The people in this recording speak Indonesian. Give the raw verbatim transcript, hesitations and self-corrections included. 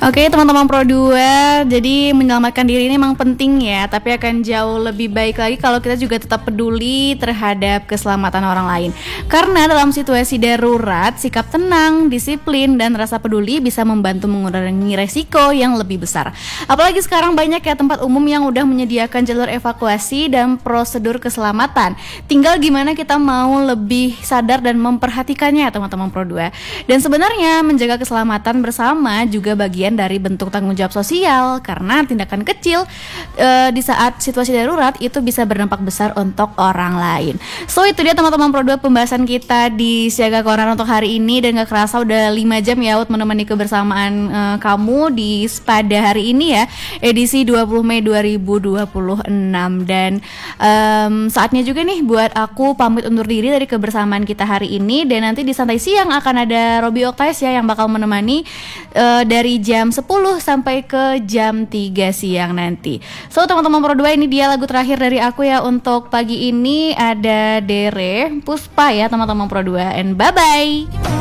Oke teman-teman Pro dua, jadi menyelamatkan diri ini memang penting ya, tapi akan jauh lebih baik lagi kalau kita juga tetap peduli terhadap keselamatan orang lain. Karena dalam situasi darurat, sikap tenang, disiplin, dan rasa peduli bisa membantu mengurangi resiko yang lebih besar. Apalagi sekarang banyak ya tempat umum yang udah menyediakan jalur evakuasi dan prosedur keselamatan. Tinggal gimana kita mau lebih sadar dan memperhatikannya teman-teman Pro dua. Dan sebenarnya menjaga keselamatan bersama juga bagian dari bentuk tanggung jawab sosial, karena tindakan kecil e, di saat situasi darurat itu bisa berdampak besar untuk orang lain. So itu dia teman-teman Pro dua pembahasan kita di Siaga Corner untuk hari ini, dan gak kerasa udah lima jam ya Ut menemani kebersamaan e, kamu di pada hari ini ya, edisi dua puluh Mei dua ribu dua puluh enam. Dan um, saatnya juga nih buat aku pamit undur diri dari kebersamaan kita hari ini, dan nanti di Santai Siang akan ada Robi Oktavius ya yang bakal menemani uh, dari jam sepuluh sampai ke jam tiga siang nanti. So teman-teman Pro dua, ini dia lagu terakhir dari aku ya untuk pagi ini, ada Dere Puspa ya teman-teman Pro dua, and bye bye.